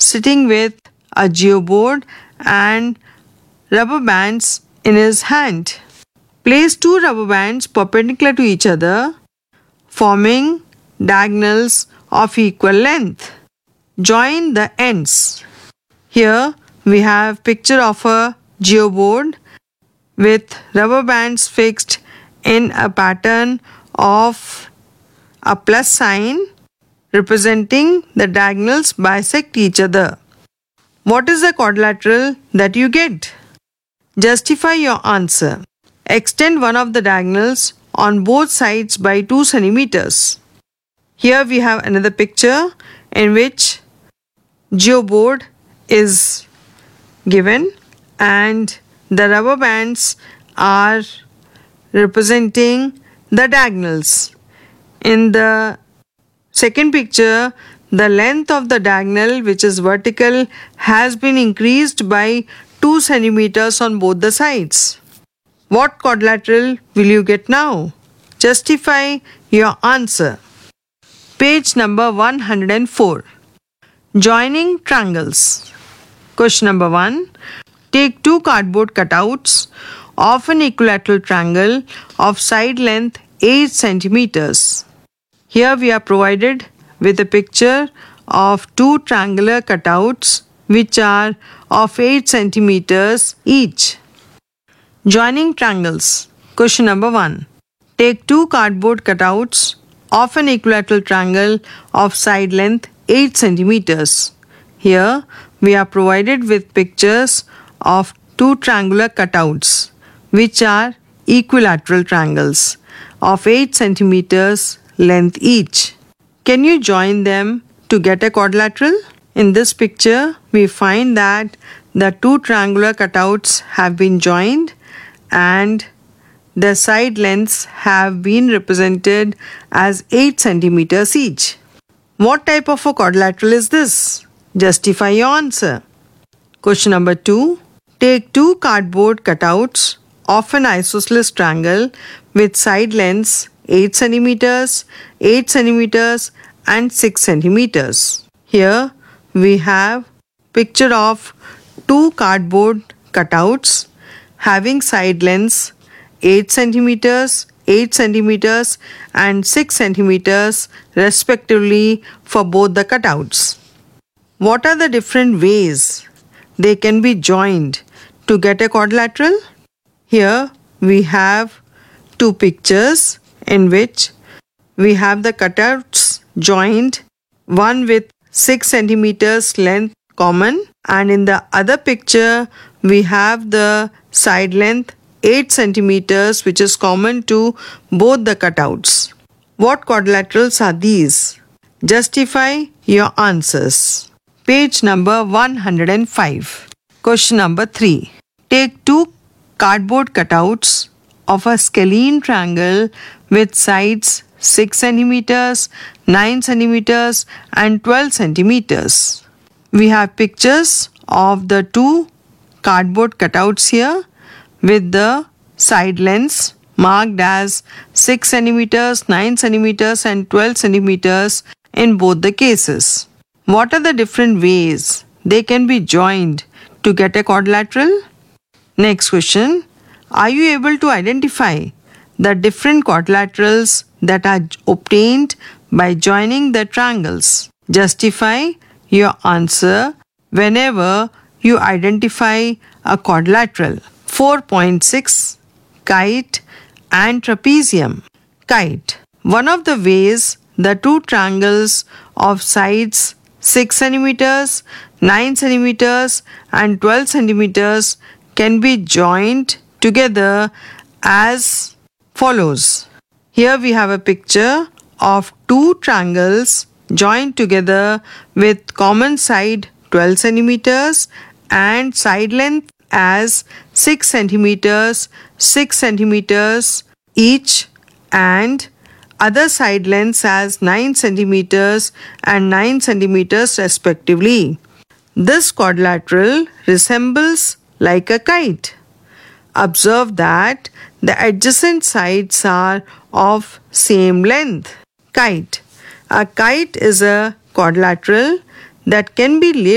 sitting with a geoboard and rubber bands in his hand. Place two rubber bands perpendicular to each other, forming diagonals of equal length. Join the ends. Here we have picture of a geoboard with rubber bands fixed in a pattern of a plus sign representing the diagonals bisect each other. What is the quadrilateral that you get? Justify your answer. Extend one of the diagonals on both sides by 2 centimeters. Here we have another picture in which geoboard is given and the rubber bands are representing the diagonals. In the second picture, the length of the diagonal, which is vertical, has been increased by 2 centimeters on both the sides. What quadrilateral will you get now? Justify your answer. Page number 104. Joining triangles. Question number 1. Take two cardboard cutouts of an equilateral triangle of side length 8 centimeters. Here we are provided with a picture of two triangular cutouts which are of 8 centimeters each. Joining triangles. Question number 1. Take two cardboard cutouts of an equilateral triangle of side length 8 centimeters. Here we are provided with pictures of two triangular cutouts which are equilateral triangles of 8 centimeters length each. Can you join them to get a quadrilateral? In this picture, we find that the two triangular cutouts have been joined and the side lengths have been represented as 8 centimeters each. What type of a quadrilateral is this? Justify your answer. Question number 2. Take two cardboard cutouts of an isosceles triangle with side lengths 8 centimeters, 8 centimeters and 6 centimeters. Here we have picture of two cardboard cutouts having side lengths 8 centimeters, 8 centimeters and 6 centimeters respectively for both the cutouts. What are the different ways they can be joined to get a quadrilateral? Here we have two pictures in which we have the cutouts joined, one with 6 centimeters length common, and in the other picture we have the side length 8 centimeters which is common to both the cutouts. What quadrilaterals are these? Justify your answers. Page number 105. Question number 3. Take two cardboard cutouts of a scalene triangle with sides 6 centimeters, 9 centimeters and 12 centimeters. We have pictures of the two cardboard cutouts here with the side lengths marked as 6 centimeters, 9 centimeters and 12 centimeters in both the cases. What are the different ways they can be joined to get a quadrilateral? Next question. Are you able to identify the different quadrilaterals that are obtained by joining the triangles? Justify your answer whenever you identify a quadrilateral. 4.6. Kite and trapezium. Kite. One of the ways the two triangles of sides 6 centimeters, 9 centimeters and 12 centimeters can be joined together as follows. Here we have a picture of two triangles joined together with common side 12 centimeters and side length as 6 centimeters, 6 centimeters each and other side lengths as 9 centimeters and 9 centimeters respectively. This quadrilateral resembles like a kite. Observe that the adjacent sides are of same length. Kite. A kite is a quadrilateral that can be